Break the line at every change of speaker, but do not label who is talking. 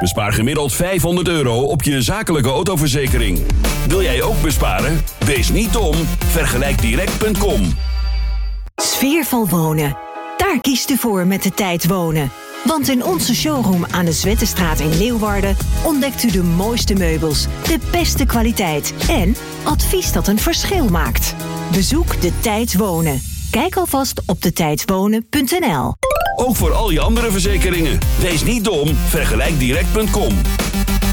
Bespaar gemiddeld €500 op je zakelijke autoverzekering. Wil jij ook besparen? Wees niet dom. Vergelijkdirect.com.
Sfeervol wonen. Daar kiest u voor met de tijd wonen. Want in onze showroom aan de Zwettenstraat in Leeuwarden ontdekt u de mooiste meubels, de beste kwaliteit en advies dat een verschil maakt. Bezoek de Tijd Wonen. Kijk alvast op detijdwonen.nl.
Ook voor al je andere verzekeringen. Wees niet dom. Vergelijkdirect.com.